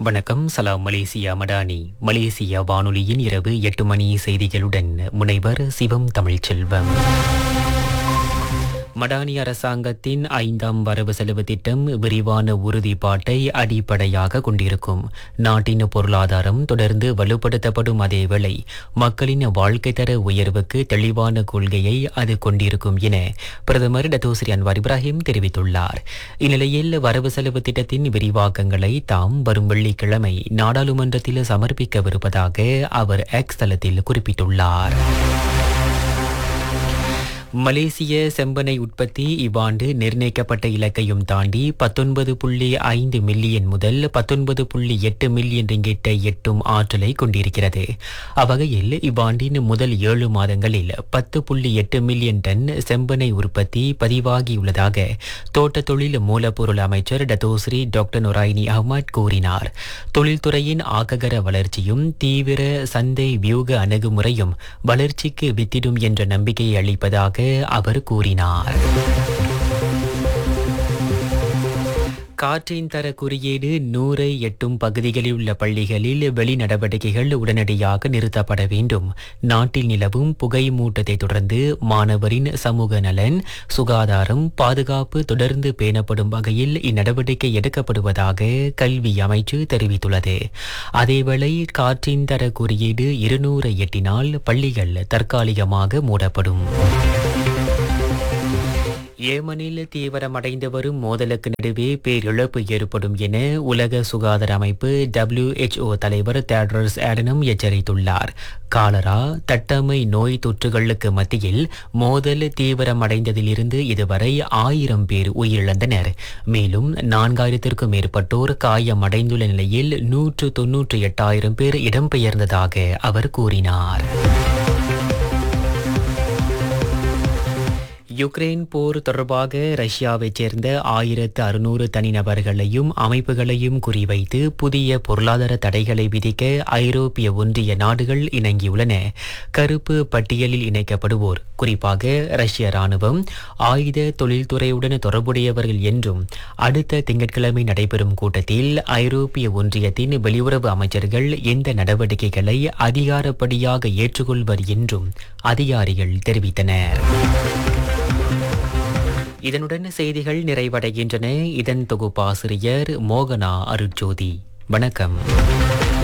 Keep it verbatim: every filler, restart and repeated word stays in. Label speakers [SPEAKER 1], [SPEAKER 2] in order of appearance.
[SPEAKER 1] வணக்கம். சலாம் Malaysia Madani. Malaysia வானொலியின் இரவு எட்டு மணி செய்திகளுடன் முனைவர் சிவம் தமிழ்ச்செல்வம். மடானி அரசாங்கத்தின் ஐந்தாம் வரவு செலவு திட்டம் விரிவான உறுதிப்பாட்டை அடிப்படையாக கொண்டிருக்கும். நாட்டின் பொருளாதாரம் தொடர்ந்து வலுப்படுத்தப்படும் அதேவேளை மக்களின் வாழ்க்கை தர உயர்வுக்கு தெளிவான கொள்கையை அது கொண்டிருக்கும் என பிரதமர் டத்தோஸ்ரீ அன்வார் இப்ராஹிம் தெரிவித்துள்ளார். இந்நிலையில் வரவு செலவு திட்டத்தின் விரிவாக்கங்களை தாம் வரும் வெள்ளிக்கிழமை நாடாளுமன்றத்தில் சமர்ப்பிக்கவிருப்பதாக அவர் எக்ஸ் தளத்தில் குறிப்பிட்டுள்ளார். மலேசிய செம்பனை உற்பத்தி இவ்வாண்டு நிர்ணயிக்கப்பட்ட இலக்கையும் தாண்டி பத்தொன்பது புள்ளி ஐந்து மில்லியன் முதல் பத்தொன்பது புள்ளி எட்டு மில்லியன் ரிங்கிட்டை எட்டும் ஆற்றலை கொண்டிருக்கிறது. அவ்வகையில் இவ்வாண்டின் முதல் ஏழு மாதங்களில் பத்து புள்ளி எட்டு மில்லியன் டன் செம்பனை உற்பத்தி பதிவாகியுள்ளதாக தோட்ட தொழில் மூலப்பொருள் அமைச்சர் டத்தோஸ்ரீ டாக்டர் நொராயினி அஹ்மத் கூறினார். தொழில்துறையின் ஆக்ககர வளர்ச்சியும் தீவிர சந்தை வியூக அணுகுமுறையும் வளர்ச்சிக்கு வித்திடும் என்ற நம்பிக்கையை அளிப்பதாக அவர் கூறினார். காற்றின் தர குறியீடு நூறை எட்டும் பகுதிகளில் உள்ள பள்ளிகளில் வெளி நடவடிக்கைகள் உடனடியாக நிறுத்தப்பட வேண்டும். நாட்டில் நிலவும் புகை மூட்டத்தை தொடர்ந்து மாணவரின் சமூக நலன், சுகாதாரம், பாதுகாப்பு தொடர்ந்து பேணப்படும் வகையில் இந்நடவடிக்கை எடுக்கப்படுவதாக கல்வி அமைச்சு தெரிவித்துள்ளது. அதேவேளை காற்றின் தர குறியீடு இருநூறை எட்டினால் பள்ளிகள் தற்காலிகமாக மூடப்படும். ஏமனில் தீவிரமடைந்து வரும் மோதலுக்கு நடுவே பேரிழப்பு ஏற்படும் என உலக சுகாதார அமைப்பு டபிள்யூ எச் ஓ தலைவர் தேட்ரஸ் ஆடனம் எச்சரித்துள்ளார். காலரா, தட்டம்மை நோய் தொற்றுகளுக்கு மத்தியில் மோதல் தீவிரமடைந்ததிலிருந்து இதுவரை ஆயிரம் பேர் உயிரிழந்தனர். மேலும் நான்காயிரத்திற்கும் மேற்பட்டோர் காயமடைந்துள்ள நிலையில் நூற்று தொன்னூற்றி எட்டாயிரம் பேர் இடம்பெயர்ந்ததாக அவர் கூறினார். யுக்ரைன் போர் தொடர்பாக ரஷ்யாவைச் சேர்ந்த ஆயிரத்து அறுநூறு தனிநபர்களையும் அமைப்புகளையும் குறிவைத்து புதிய பொருளாதார தடைகளை விதிக்க ஐரோப்பிய ஒன்றிய நாடுகள் இணங்கியுள்ளன. கருப்பு பட்டியலில் இணைக்கப்படுவோர், குறிப்பாக ரஷ்ய ராணுவம், ஆயுத தொழில்துறையுடன் தொடர்புடையவர்கள் என்றும் அடுத்த திங்கட்கிழமை நடைபெறும் கூட்டத்தில் ஐரோப்பிய ஒன்றியத்தின் வெளியுறவு அமைச்சர்கள் இந்த நடவடிக்கைகளை அதிகாரப்படியாக ஏற்றுக்கொள்வர் என்றும் அதிகாரிகள் தெரிவித்தனர். இதனுடன் செய்திகள் நிறைவடைகின்றன. இதன் தொகுப்பாசிரியர் மோகனா அருட்ஜோதி. வணக்கம்.